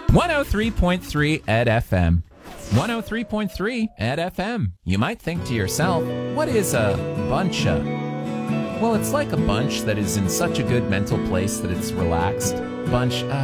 103.3 at FM. 103.3 at FM. You might think to yourself, what is a bunch of? Well, it's like a bunch that is in such a good mental place that it's relaxed. Bunch